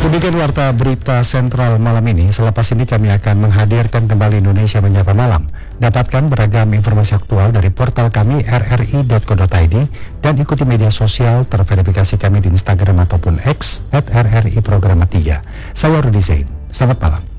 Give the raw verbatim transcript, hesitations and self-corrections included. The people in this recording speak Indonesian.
Demikian warta berita sentral malam ini. Selepas ini kami akan menghadirkan kembali Indonesia Menyapa Malam. Dapatkan beragam informasi aktual dari portal kami r r i dot co dot i d dan ikuti media sosial terverifikasi kami di Instagram ataupun X at r r i programa tiga. Saya Rudi Zain. Selamat malam.